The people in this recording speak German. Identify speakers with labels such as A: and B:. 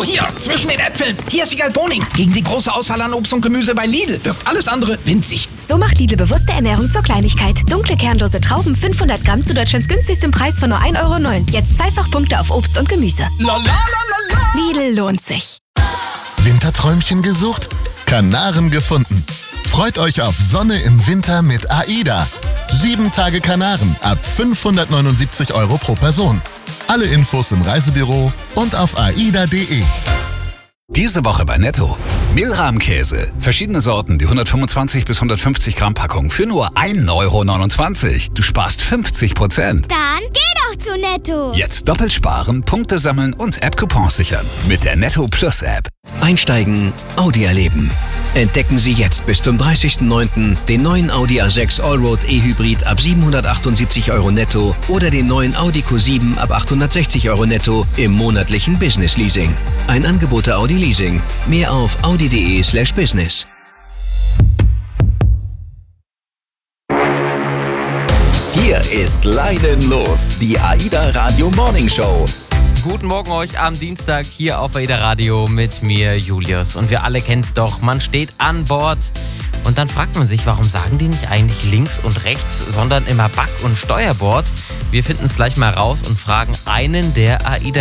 A: Netto, hier, zwischen den Äpfeln. Hier ist Egal Boning. Gegen die große Auswahl an Obst und Gemüse bei Lidl wirkt alles andere winzig.
B: So macht Lidl bewusste Ernährung zur Kleinigkeit. Dunkle kernlose Trauben 500 Gramm zu Deutschlands günstigstem Preis von nur 1,09 €. Jetzt Zweifachpunkte auf Obst und Gemüse.
A: La la la la la.
B: Lidl lohnt sich.
C: Winterträumchen gesucht? Kanaren gefunden. Freut euch auf Sonne im Winter mit AIDA. 7 Tage Kanaren ab 579 € pro Person. Alle Infos im Reisebüro und auf aida.de.
D: Diese Woche bei Netto. Mehlrahmkäse. Verschiedene Sorten, die 125 bis 150 Gramm Packung für nur 1,29 €. Du sparst 50%.
E: Dann geh doch zu Netto.
D: Jetzt doppelt sparen, Punkte sammeln und App-Coupons sichern. Mit der Netto Plus App.
F: Einsteigen, Audi erleben. Entdecken Sie jetzt bis zum 30.09. den neuen Audi A6 Allroad E-Hybrid ab 778 € netto oder den neuen Audi Q7 ab 860 € netto im monatlichen Business Leasing. Ein Angebot der Audi Leasing. Mehr auf audi.de/business.
D: Hier ist Leinen los, die AIDA Radio Morning Show.
G: Guten Morgen euch am Dienstag hier auf AIDA Radio mit mir, Julius. Und wir alle kennen es doch, man steht an Bord und dann fragt man sich, warum sagen die nicht eigentlich links und rechts, sondern immer Back- und Steuerbord? Wir finden es gleich mal raus und fragen einen der AIDA